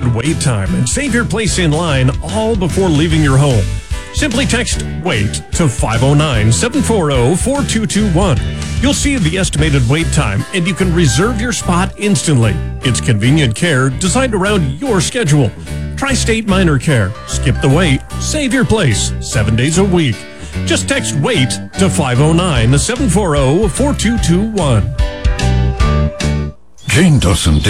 wait time and save your place in line all before leaving your home. Simply text WAIT to 509-740-4221. You'll see the estimated wait time and you can reserve your spot instantly. It's convenient care designed around your schedule. Tri-State Minor Care. Skip the wait. Save your place 7 days a week. Just text WAIT to 509-740-4221. Jane doesn't